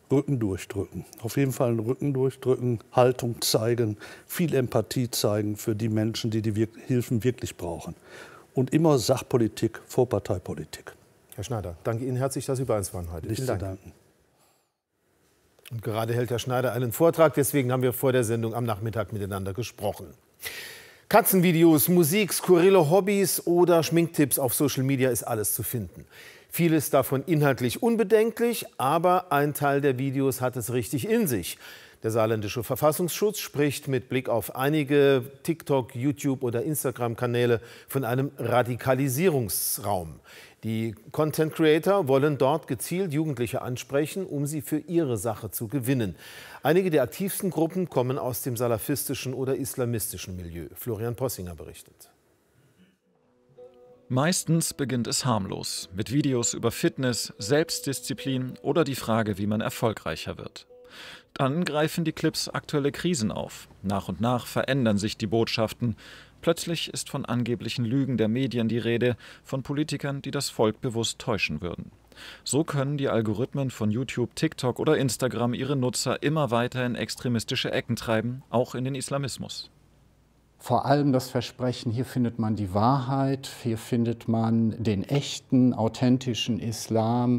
Rücken durchdrücken. Auf jeden Fall einen Rücken durchdrücken, Haltung zeigen, viel Empathie zeigen für die Menschen, die die Hilfen wirklich brauchen. Und immer Sachpolitik vor Parteipolitik. Herr Schneider, danke Ihnen herzlich, dass Sie bei uns waren heute. Nicht zu danken. Und gerade hält Herr Schneider einen Vortrag, deswegen haben wir vor der Sendung am Nachmittag miteinander gesprochen. Katzenvideos, Musik, skurrile Hobbys oder Schminktipps auf Social Media ist alles zu finden. Vieles davon inhaltlich unbedenklich, aber ein Teil der Videos hat es richtig in sich. Der saarländische Verfassungsschutz spricht mit Blick auf einige TikTok-, YouTube- oder Instagram-Kanäle von einem Radikalisierungsraum. Die Content Creator wollen dort gezielt Jugendliche ansprechen, um sie für ihre Sache zu gewinnen. Einige der aktivsten Gruppen kommen aus dem salafistischen oder islamistischen Milieu. Florian Possinger berichtet. Meistens beginnt es harmlos, mit Videos über Fitness, Selbstdisziplin oder die Frage, wie man erfolgreicher wird. Dann greifen die Clips aktuelle Krisen auf. Nach und nach verändern sich die Botschaften. Plötzlich ist von angeblichen Lügen der Medien die Rede, von Politikern, die das Volk bewusst täuschen würden. So können die Algorithmen von YouTube, TikTok oder Instagram ihre Nutzer immer weiter in extremistische Ecken treiben, auch in den Islamismus. Vor allem das Versprechen, hier findet man die Wahrheit, hier findet man den echten, authentischen Islam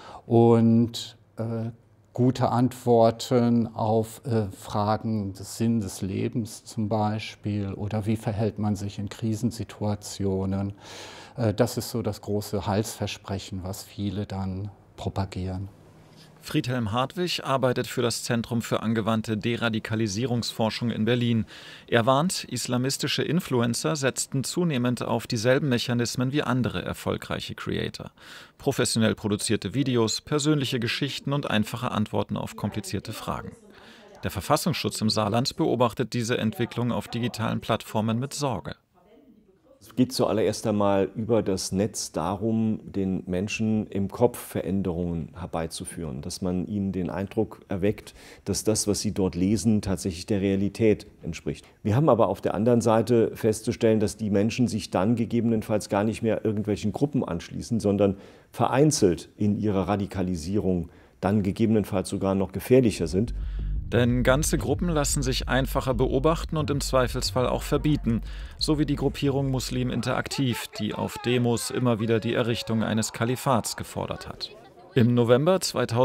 und gute Antworten auf Fragen des Sinn des Lebens zum Beispiel oder wie verhält man sich in Krisensituationen. Das ist so das große Heilsversprechen, was viele dann propagieren. Friedhelm Hartwig arbeitet für das Zentrum für angewandte Deradikalisierungsforschung in Berlin. Er warnt, islamistische Influencer setzten zunehmend auf dieselben Mechanismen wie andere erfolgreiche Creator. Professionell produzierte Videos, persönliche Geschichten und einfache Antworten auf komplizierte Fragen. Der Verfassungsschutz im Saarland beobachtet diese Entwicklung auf digitalen Plattformen mit Sorge. Es geht zuallererst einmal über das Netz darum, den Menschen im Kopf Veränderungen herbeizuführen, dass man ihnen den Eindruck erweckt, dass das, was sie dort lesen, tatsächlich der Realität entspricht. Wir haben aber auf der anderen Seite festzustellen, dass die Menschen sich dann gegebenenfalls gar nicht mehr irgendwelchen Gruppen anschließen, sondern vereinzelt in ihrer Radikalisierung dann gegebenenfalls sogar noch gefährlicher sind. Denn ganze Gruppen lassen sich einfacher beobachten und im Zweifelsfall auch verbieten, so wie die Gruppierung Muslim Interaktiv, die auf Demos immer wieder die Errichtung eines Kalifats gefordert hat. Im November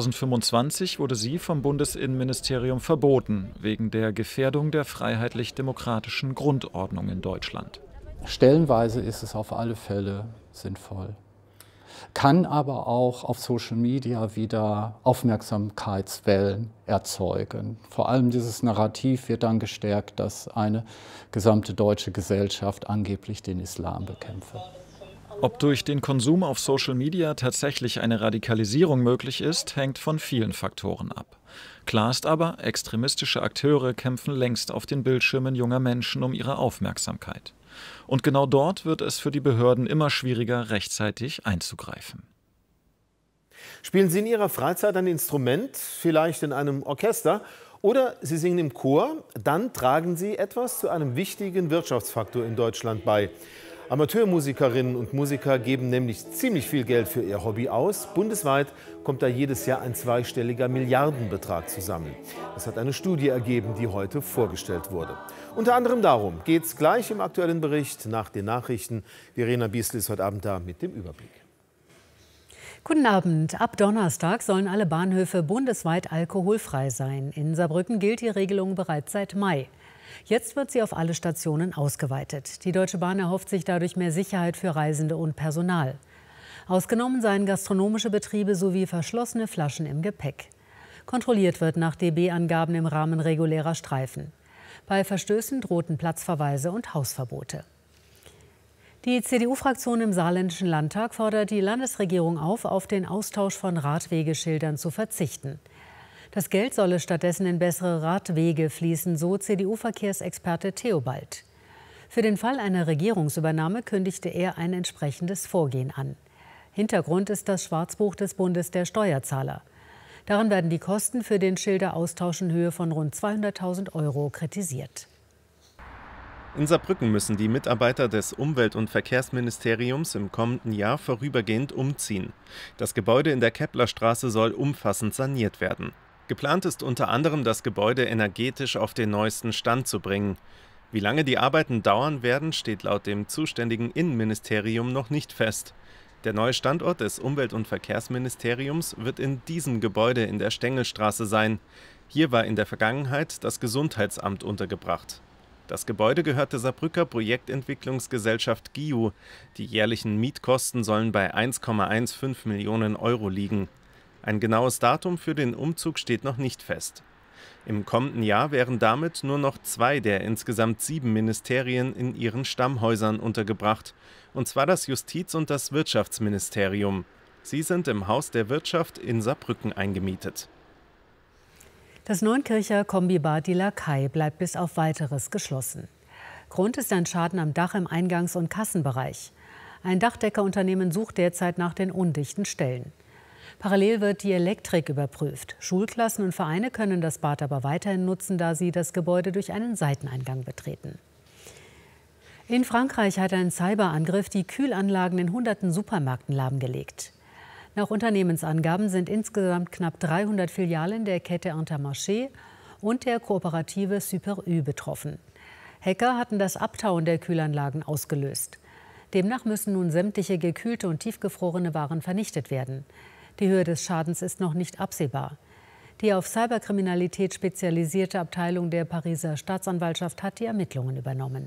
2025 wurde sie vom Bundesinnenministerium verboten, wegen der Gefährdung der freiheitlich-demokratischen Grundordnung in Deutschland. Stellenweise ist es auf alle Fälle sinnvoll. Kann aber auch auf Social Media wieder Aufmerksamkeitswellen erzeugen. Vor allem dieses Narrativ wird dann gestärkt, dass eine gesamte deutsche Gesellschaft angeblich den Islam bekämpfe. Ob durch den Konsum auf Social Media tatsächlich eine Radikalisierung möglich ist, hängt von vielen Faktoren ab. Klar ist aber, extremistische Akteure kämpfen längst auf den Bildschirmen junger Menschen um ihre Aufmerksamkeit. Und genau dort wird es für die Behörden immer schwieriger, rechtzeitig einzugreifen. Spielen Sie in Ihrer Freizeit ein Instrument, vielleicht in einem Orchester, oder Sie singen im Chor? Dann tragen Sie etwas zu einem wichtigen Wirtschaftsfaktor in Deutschland bei. Amateurmusikerinnen und Musiker geben nämlich ziemlich viel Geld für ihr Hobby aus. Bundesweit kommt da jedes Jahr ein zweistelliger Milliardenbetrag zusammen. Das hat eine Studie ergeben, die heute vorgestellt wurde. Unter anderem darum geht es gleich im aktuellen Bericht nach den Nachrichten. Verena Biesl ist heute Abend da mit dem Überblick. Guten Abend. Ab Donnerstag sollen alle Bahnhöfe bundesweit alkoholfrei sein. In Saarbrücken gilt die Regelung bereits seit Mai. Jetzt wird sie auf alle Stationen ausgeweitet. Die Deutsche Bahn erhofft sich dadurch mehr Sicherheit für Reisende und Personal. Ausgenommen seien gastronomische Betriebe sowie verschlossene Flaschen im Gepäck. Kontrolliert wird nach DB-Angaben im Rahmen regulärer Streifen. Bei Verstößen drohten Platzverweise und Hausverbote. Die CDU-Fraktion im Saarländischen Landtag fordert die Landesregierung auf den Austausch von Radwegeschildern zu verzichten. Das Geld solle stattdessen in bessere Radwege fließen, so CDU-Verkehrsexperte Theobald. Für den Fall einer Regierungsübernahme kündigte er ein entsprechendes Vorgehen an. Hintergrund ist das Schwarzbuch des Bundes der Steuerzahler. Darin werden die Kosten für den Schilderaustausch in Höhe von rund 200.000 € kritisiert. In Saarbrücken müssen die Mitarbeiter des Umwelt- und Verkehrsministeriums im kommenden Jahr vorübergehend umziehen. Das Gebäude in der Keplerstraße soll umfassend saniert werden. Geplant ist unter anderem, das Gebäude energetisch auf den neuesten Stand zu bringen. Wie lange die Arbeiten dauern werden, steht laut dem zuständigen Innenministerium noch nicht fest. Der neue Standort des Umwelt- und Verkehrsministeriums wird in diesem Gebäude in der Stengelstraße sein. Hier war in der Vergangenheit das Gesundheitsamt untergebracht. Das Gebäude gehört der Saarbrücker Projektentwicklungsgesellschaft GIU. Die jährlichen Mietkosten sollen bei 1,15 Millionen Euro liegen. Ein genaues Datum für den Umzug steht noch nicht fest. Im kommenden Jahr wären damit nur noch 2 der insgesamt 7 Ministerien in ihren Stammhäusern untergebracht, und zwar das Justiz- und das Wirtschaftsministerium. Sie sind im Haus der Wirtschaft in Saarbrücken eingemietet. Das Neunkircher Kombibad Die Lakai bleibt bis auf Weiteres geschlossen. Grund ist ein Schaden am Dach im Eingangs- und Kassenbereich. Ein Dachdeckerunternehmen sucht derzeit nach den undichten Stellen. Parallel wird die Elektrik überprüft. Schulklassen und Vereine können das Bad aber weiterhin nutzen, da sie das Gebäude durch einen Seiteneingang betreten. In Frankreich hat ein Cyberangriff die Kühlanlagen in hunderten Supermärkten lahmgelegt. Nach Unternehmensangaben sind insgesamt knapp 300 Filialen der Kette Intermarché und der Kooperative Super U betroffen. Hacker hatten das Abtauen der Kühlanlagen ausgelöst. Demnach müssen nun sämtliche gekühlte und tiefgefrorene Waren vernichtet werden. Die Höhe des Schadens ist noch nicht absehbar. Die auf Cyberkriminalität spezialisierte Abteilung der Pariser Staatsanwaltschaft hat die Ermittlungen übernommen.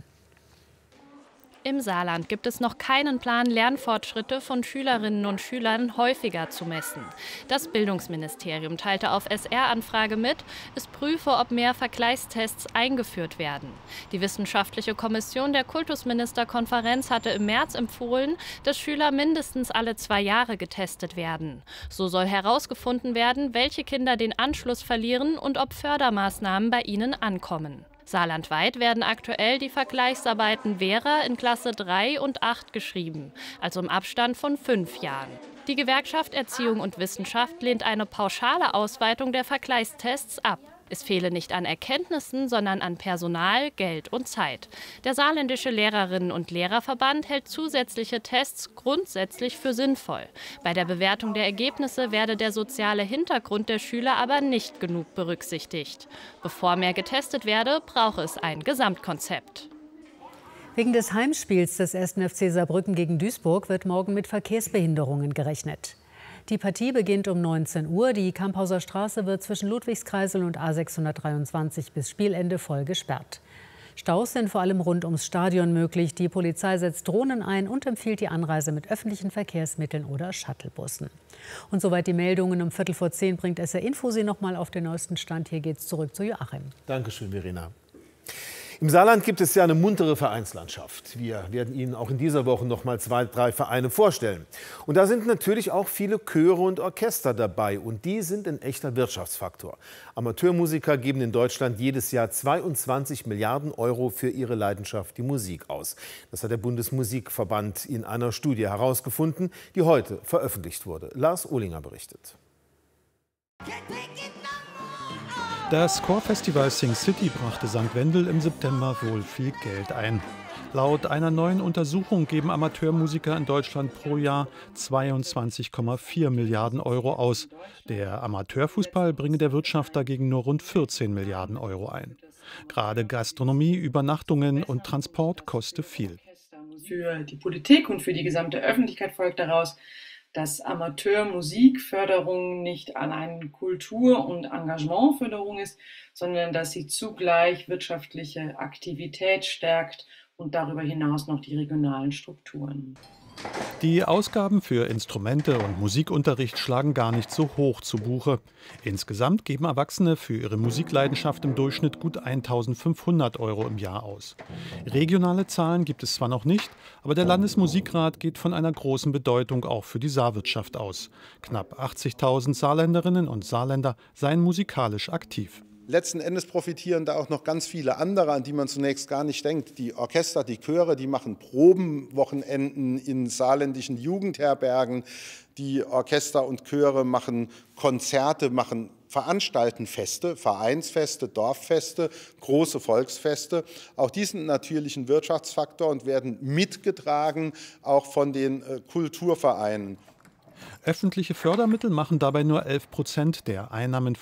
Im Saarland gibt es noch keinen Plan, Lernfortschritte von Schülerinnen und Schülern häufiger zu messen. Das Bildungsministerium teilte auf SR-Anfrage mit, es prüfe, ob mehr Vergleichstests eingeführt werden. Die wissenschaftliche Kommission der Kultusministerkonferenz hatte im März empfohlen, dass Schüler mindestens alle 2 Jahre getestet werden. So soll herausgefunden werden, welche Kinder den Anschluss verlieren und ob Fördermaßnahmen bei ihnen ankommen. Saarlandweit werden aktuell die Vergleichsarbeiten Vera in Klasse 3 und 8 geschrieben, also im Abstand von 5 Jahren. Die Gewerkschaft Erziehung und Wissenschaft lehnt eine pauschale Ausweitung der Vergleichstests ab. Es fehle nicht an Erkenntnissen, sondern an Personal, Geld und Zeit. Der Saarländische Lehrerinnen- und Lehrerverband hält zusätzliche Tests grundsätzlich für sinnvoll. Bei der Bewertung der Ergebnisse werde der soziale Hintergrund der Schüler aber nicht genug berücksichtigt. Bevor mehr getestet werde, brauche es ein Gesamtkonzept. Wegen des Heimspiels des 1. FC Saarbrücken gegen Duisburg wird morgen mit Verkehrsbehinderungen gerechnet. Die Partie beginnt um 19 Uhr. Die Kamphauser Straße wird zwischen Ludwigskreisel und A623 bis Spielende voll gesperrt. Staus sind vor allem rund ums Stadion möglich. Die Polizei setzt Drohnen ein und empfiehlt die Anreise mit öffentlichen Verkehrsmitteln oder Shuttlebussen. Und soweit die Meldungen. Um 9:15 bringt SR Info Sie noch mal auf den neuesten Stand. Hier geht's zurück zu Joachim. Dankeschön, Verena. Im Saarland gibt es ja eine muntere Vereinslandschaft. Wir werden Ihnen auch in dieser Woche noch mal 2, 3 Vereine vorstellen. Und da sind natürlich auch viele Chöre und Orchester dabei. Und die sind ein echter Wirtschaftsfaktor. Amateurmusiker geben in Deutschland jedes Jahr 22 Milliarden Euro für ihre Leidenschaft, die Musik, aus. Das hat der Bundesmusikverband in einer Studie herausgefunden, die heute veröffentlicht wurde. Lars Ohlinger berichtet. Das Chorfestival Sing City brachte St. Wendel im September wohl viel Geld ein. Laut einer neuen Untersuchung geben Amateurmusiker in Deutschland pro Jahr 22,4 Milliarden Euro aus. Der Amateurfußball bringe der Wirtschaft dagegen nur rund 14 Milliarden Euro ein. Gerade Gastronomie, Übernachtungen und Transport koste viel. Für die Politik und für die gesamte Öffentlichkeit folgt daraus, dass Amateurmusikförderung nicht allein Kultur- und Engagementförderung ist, sondern dass sie zugleich wirtschaftliche Aktivität stärkt und darüber hinaus noch die regionalen Strukturen. Die Ausgaben für Instrumente und Musikunterricht schlagen gar nicht so hoch zu Buche. Insgesamt geben Erwachsene für ihre Musikleidenschaft im Durchschnitt gut 1.500 Euro im Jahr aus. Regionale Zahlen gibt es zwar noch nicht, aber der Landesmusikrat geht von einer großen Bedeutung auch für die Saarwirtschaft aus. Knapp 80.000 Saarländerinnen und Saarländer seien musikalisch aktiv. Letzten Endes profitieren da auch noch ganz viele andere, an die man zunächst gar nicht denkt. Die Orchester, die Chöre, die machen Probenwochenenden in saarländischen Jugendherbergen. Die Orchester und Chöre machen Konzerte, veranstalten Feste, Vereinsfeste, Dorffeste, große Volksfeste. Auch die sind natürlich ein Wirtschaftsfaktor und werden mitgetragen, auch von den Kulturvereinen. Öffentliche Fördermittel machen dabei nur 11% der Einnahmen